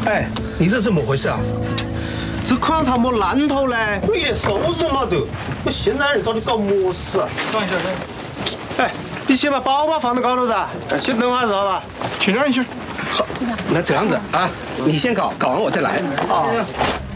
哎，你这是怎么回事啊？ 这看他没烂头嘞，我一点收入都没得。我现在人早就搞么事啊？ 等一下， 哎，你先把包包放到高头噻，先等会儿知道吧？ 去哪儿去？ 好，那这样子啊，你先搞，搞完我再来。 啊。